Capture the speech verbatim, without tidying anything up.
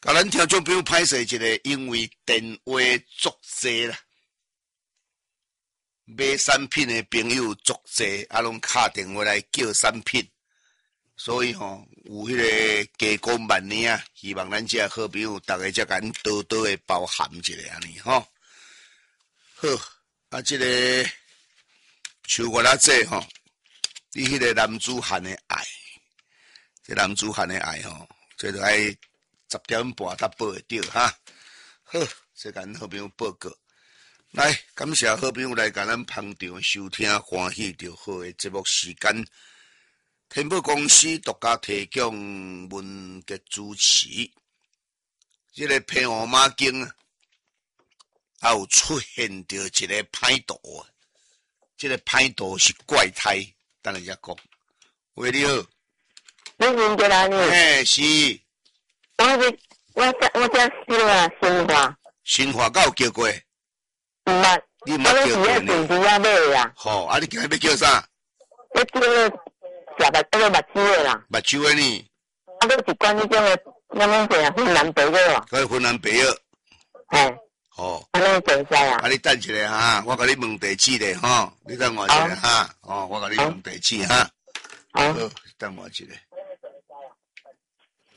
甲咱听众朋友歹势一个，因为电话足济啦，买产品的朋友足济，啊，拢敲电话来叫产品，所以吼、哦、有迄个加工万年啊，希望咱这好朋友大家才敢多多的包涵一下安尼吼。好，啊，这个像我啦这吼，你迄个男子汉的爱，这男子汉的爱吼，这就爱十点半才报会到哈。好，这甲咱好朋友报告。来，感谢好朋友来甲咱捧场收听，欢喜就好的节目时间。天宝公司独家提供文革主持，这个平湖马经啊，还有出现着一个歹徒啊，这个歹徒是怪胎，等下再讲。喂，你好， 你认得啦你？ 嘿，是。 我是我这我这小啊，新华。 新华敢有叫过？ 毋捌。 你毋捌叫过呢？ 我是啊买啦。 吼，啊，你今日要叫啥？ 我叫个食目叫个目睭的啦。 目睭的呢？ 啊，佫一罐迄种的，咱们说啊，云南白药啊。 佮云南白药。 嘿。 吼。 安尼做使啊？ 啊，你等一下哈，我甲你问地址咧吼，你等我一下哈，哦，我甲你问地址哈。好，等我一下。